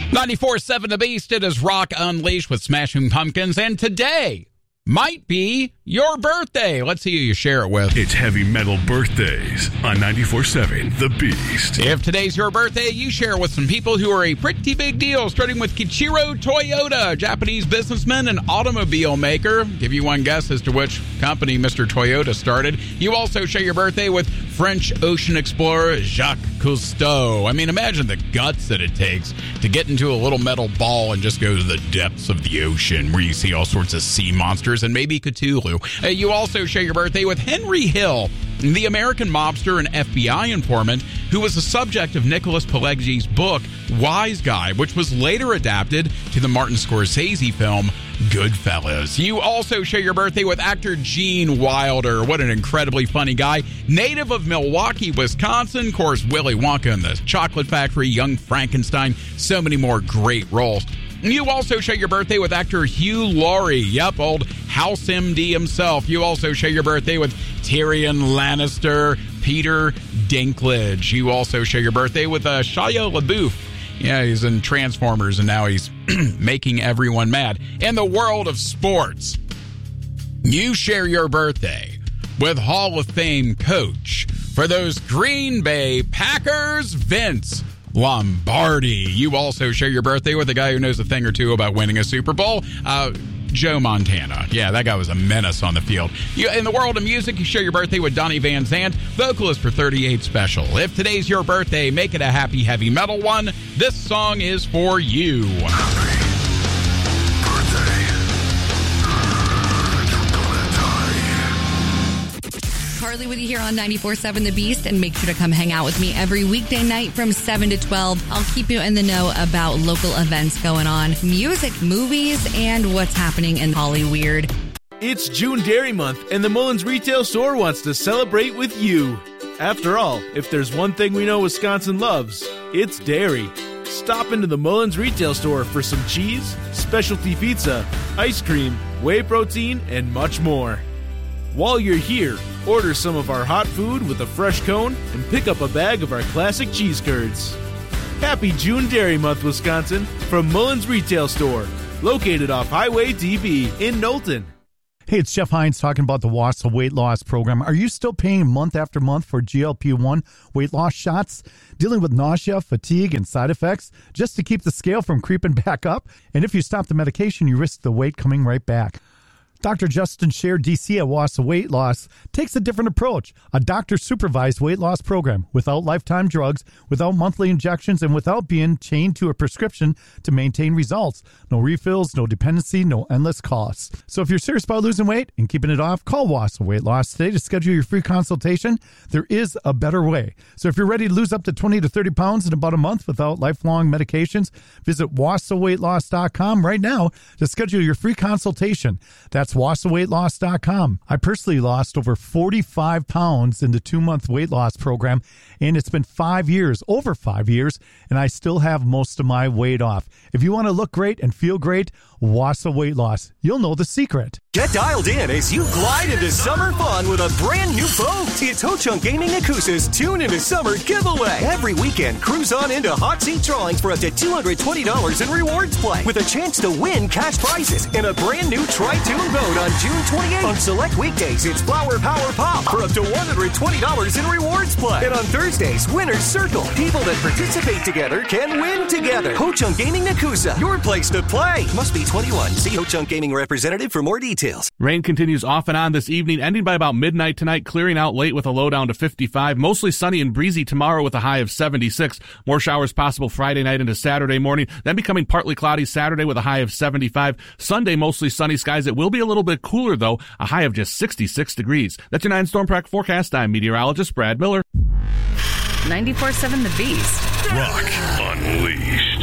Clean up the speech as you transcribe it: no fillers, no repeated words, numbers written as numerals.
94.7 The Beast, it is Rock Unleashed with Smashing Pumpkins, and today might be your birthday. Let's see who you share it with. It's Heavy Metal Birthdays on 94.7 The Beast. If today's your birthday, you share it with some people who are a pretty big deal, starting with Kichiro Toyota, a Japanese businessman and automobile maker. Give you one guess as to which company Mr. Toyota started. You also share your birthday with French ocean explorer Jacques Cousteau. I mean, imagine the guts that it takes to get into a little metal ball and just go to the depths of the ocean where you see all sorts of sea monsters and maybe Cthulhu. You also share your birthday with Henry Hill, the American mobster and FBI informant who was the subject of Nicholas Pileggi's book, Wise Guy, which was later adapted to the Martin Scorsese film, Goodfellas. You also share your birthday with actor Gene Wilder. What an incredibly funny guy. Native of Milwaukee, Wisconsin. Of course, Willy Wonka and the Chocolate Factory, Young Frankenstein, so many more great roles. You also share your birthday with actor Hugh Laurie. Yep, old House MD himself. You also share your birthday with Tyrion Lannister, Peter Dinklage. You also share your birthday with Shia LaBeouf. Yeah, he's in Transformers, and now he's making everyone mad. In the world of sports, you share your birthday with Hall of Fame coach for those Green Bay Packers, Vince Lombardi. You also share your birthday with a guy who knows a thing or two about winning a Super Bowl, Joe Montana. Yeah, that guy was a menace on the field. In the world of music, you share your birthday with Donnie Van Zant, vocalist for 38 Special. If today's your birthday, make it a happy heavy metal one. This song is for you. Carly with you here on 94.7 The Beast, and make sure to come hang out with me every weekday night from 7 to 12. I'll keep you in the know about local events going on, music, movies, and what's happening in Hollyweird. It's June Dairy Month, and the Mullins Retail Store wants to celebrate with you. After all, if there's one thing we know Wisconsin loves, it's dairy. Stop into the Mullins Retail Store for some cheese, specialty pizza, ice cream, whey protein, and much more. While you're here, order some of our hot food with a fresh cone and pick up a bag of our classic cheese curds. Happy June Dairy Month, Wisconsin, from Mullins Retail Store, located off Highway DB in Knowlton. Hey, it's Jeff Hines talking about the WASA weight loss program. Are you still paying month after month for GLP-1 weight loss shots? Dealing with nausea, fatigue, and side effects just to keep the scale from creeping back up? And if you stop the medication, you risk the weight coming right back. Dr. Justin Scher, DC at WASA Weight Loss, takes a different approach. A doctor-supervised weight loss program without lifetime drugs, without monthly injections, and without being chained to a prescription to maintain results. No refills, no dependency, no endless costs. So if you're serious about losing weight and keeping it off, call WASA Weight Loss today to schedule your free consultation. There is a better way. So if you're ready to lose up to 20 to 30 pounds in about a month without lifelong medications, visit wasaweightloss.com right now to schedule your free consultation. That's wasaweightloss.com. I personally lost over 45 pounds in the 2-month weight loss program, and it's been 5 years, over 5 years, and I still have most of my weight off. If you want to look great and feel great, WASA Weight Loss. You'll know the secret. Get dialed in as you glide into summer fun with a brand new boat. It's Ho-Chunk Gaming Nakusa's Tune into Summer giveaway. Every weekend, cruise on into hot seat drawings for up to $220 in rewards play with a chance to win cash prizes and a brand new Tri-Tune boat on June 28th. On select weekdays, it's Flower Power Pop for up to $120 in rewards play. And on Thursdays, Winner's Circle. People that participate together can win together. Ho-Chunk Gaming Nakusa, your place to play. Must be 21. See Ho-Chunk Gaming representative for more details. Rain continues off and on this evening, ending by about midnight tonight, clearing out late with a low down to 55. Mostly sunny and breezy tomorrow with a high of 76. More showers possible Friday night into Saturday morning, then becoming partly cloudy Saturday with a high of 75. Sunday, mostly sunny skies. It will be a little bit cooler, though, a high of just 66 degrees. That's your 9 Storm Track forecast. I'm meteorologist Brad Miller. 94.7 The Beast. Rock Unleashed.